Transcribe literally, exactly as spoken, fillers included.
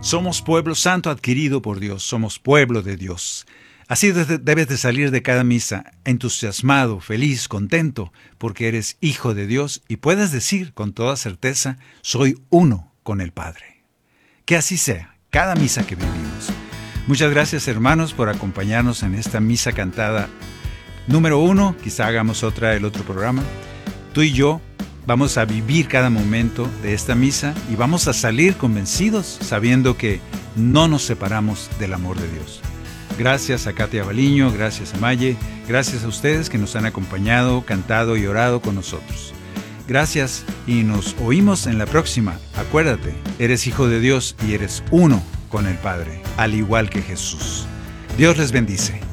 Somos pueblo santo adquirido por Dios, somos pueblo de Dios. Así debes de salir de cada misa, entusiasmado, feliz, contento, porque eres hijo de Dios y puedes decir con toda certeza, soy uno con el Padre. Que así sea, cada misa que vivimos. Muchas gracias, hermanos, por acompañarnos en esta misa cantada número uno. Quizá hagamos otra el otro programa. Tú y yo vamos a vivir cada momento de esta misa y vamos a salir convencidos sabiendo que no nos separamos del amor de Dios. Gracias a Katia Baliño, gracias a Maye, gracias a ustedes que nos han acompañado, cantado y orado con nosotros. Gracias y nos oímos en la próxima. Acuérdate, eres hijo de Dios y eres uno con el Padre, al igual que Jesús. Dios les bendice.